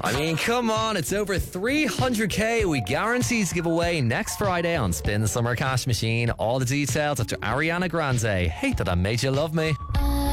I mean, come on, it's over 300k we guarantee to give away next Friday on Spin the Summer Cash Machine. All the details after Ariana Grande, Hate That I Made You Love Me.